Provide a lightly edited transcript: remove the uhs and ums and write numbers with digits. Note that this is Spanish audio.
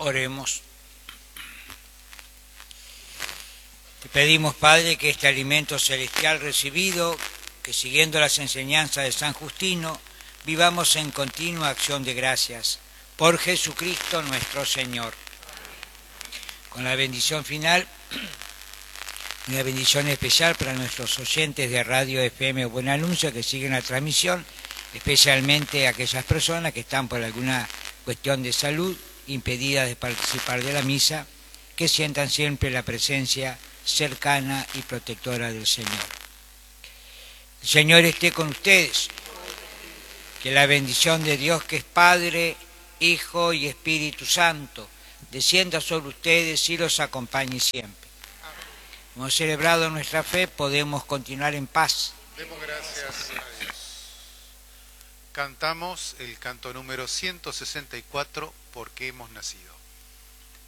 Oremos. Te pedimos, Padre, que este alimento celestial recibido, que siguiendo las enseñanzas de San Justino, vivamos en continua acción de gracias. Por Jesucristo nuestro Señor. Con la bendición final, una bendición especial para nuestros oyentes de Radio FM Buen Anuncio que siguen la transmisión, especialmente aquellas personas que están por alguna cuestión de salud impedidas de participar de la misa, que sientan siempre la presencia cercana y protectora del Señor. El Señor esté con ustedes. Que la bendición de Dios, que es Padre, Hijo y Espíritu Santo, descienda sobre ustedes y los acompañe siempre. Hemos celebrado nuestra fe, podemos continuar en paz. Demos gracias a Dios. Cantamos el canto número 164, Porque hemos nacido.